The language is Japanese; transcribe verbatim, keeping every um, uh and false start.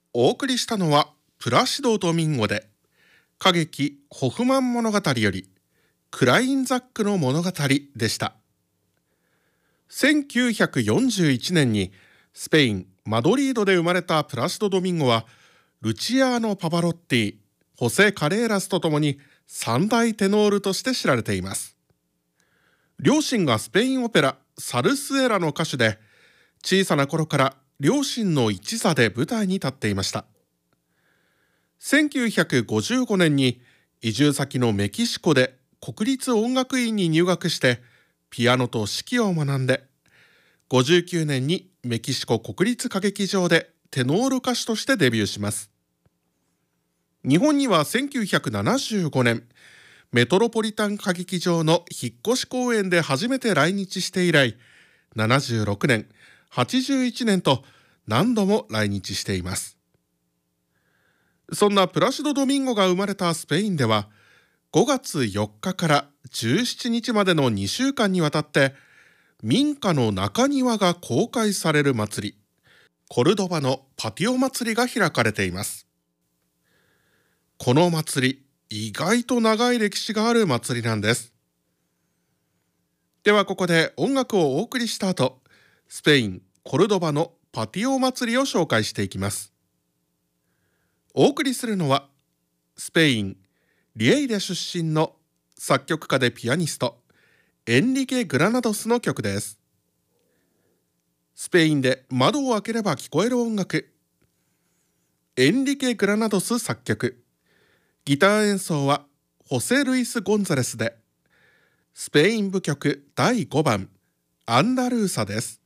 お送りしたのはプラシド・ドミンゴで歌劇ホフマン物語よりクラインザックの物語でした。せんきゅうひゃくよんじゅういちねんにスペイン・マドリードで生まれたプラシド・ドミンゴはルチアーノ・パバロッティ、ホセ・カレーラスとともに三大テノールとして知られています。両親がスペインオペラサルスエラの歌手で、小さな頃から両親の一座で舞台に立っていました。せんきゅうひゃくごじゅうごねんに移住先のメキシコで国立音楽院に入学してピアノと指揮を学んで、ごじゅうきゅうねんにメキシコ国立歌劇場でテノール歌手としてデビューします。日本にはせんきゅうひゃくななじゅうごねん、メトロポリタン歌劇場の引っ越し公演で初めて来日して以来、ななじゅうろくねん、はちじゅういちねんと何度も来日しています。そんなプラシド・ドミンゴが生まれたスペインでは、ごがつよっかからじゅうしちにちまでのにしゅうかんにわたって民家の中庭が公開される祭り、コルドバのパティオ祭りが開かれています。この祭り、意外と長い歴史がある祭りなんです。ではここで音楽をお送りした後、スペイン・コルドバのパティオ祭りを紹介していきます。お送りするのはスペイン・リエイレ出身の作曲家でピアニストエンリケ・グラナドスの曲です。スペインで窓を開ければ聞こえる音楽、エンリケ・グラナドス作曲、ギター演奏はホセ・ルイス・ゴンザレスで、スペイン舞曲だいごばんアンダルーサです。